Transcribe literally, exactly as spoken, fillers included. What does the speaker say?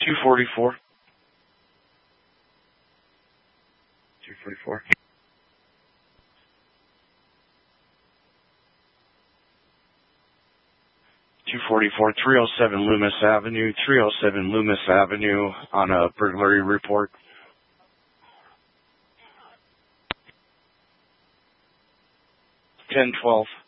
two forty-four. two forty-four. two forty-four, three oh seven Loomis Avenue, three oh seven Loomis Avenue on a burglary report. ten twelve.